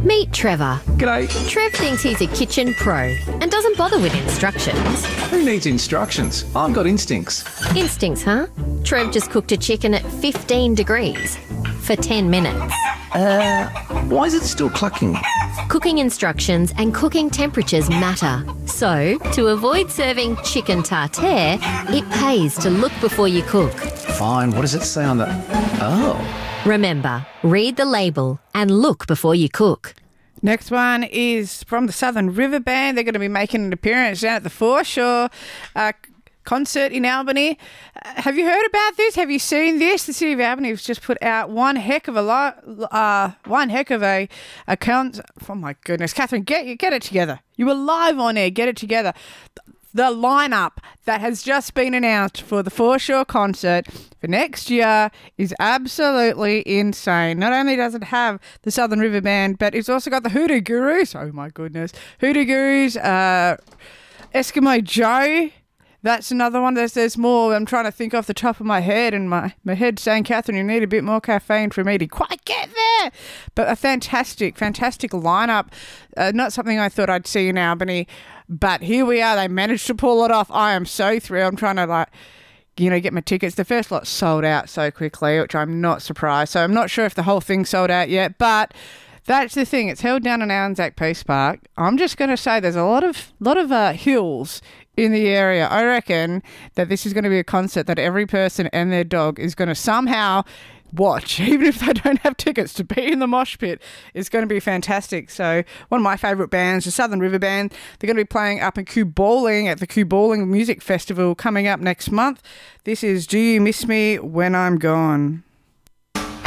Meet Trevor. G'day. Trev thinks he's a kitchen pro and doesn't bother with instructions. Who needs instructions? I've got instincts. Instincts, huh? Trev just cooked a chicken at 15 degrees for 10 minutes. Why is it still clucking? Cooking instructions and cooking temperatures matter. So, to avoid serving chicken tartare, it pays to look before you cook. Fine, what does it say on the... Oh. Remember, read the label and look before you cook. Next one is from the Southern River Band. They're going to be making an appearance down at the Foreshore concert in Albany. Have you heard about this? Have you seen this? The City of Albany has just put out one heck of a concert. Oh my goodness, Catherine, get it together. You were live on air. Get it together. The lineup that has just been announced for the Foreshore concert for next year is absolutely insane. Not only does it have the Southern River Band, but it's also got the Hoodoo Gurus. Oh my goodness. Hoodoo Gurus, Eskimo Joe. That's another one. There's more. I'm trying to think off the top of my head, and my head's saying, Catherine, you need a bit more caffeine for me to quite get there. But a fantastic lineup. Not something I thought I'd see in Albany, but here we are. They managed to pull it off. I am so thrilled. I'm trying to get my tickets. The first lot sold out so quickly, which I'm not surprised. So I'm not sure if the whole thing's sold out yet, but that's the thing. It's held down in Anzac Peace Park. I'm just going to say there's a lot of hills in the area. I reckon that this is going to be a concert that every person and their dog is going to somehow watch, even if they don't have tickets to be in the mosh pit. It's going to be fantastic. So one of my favourite bands, the Southern River Band, they're going to be playing up in Cooballing at the Cooballing Music Festival coming up next month. This is Do You Miss Me When I'm Gone?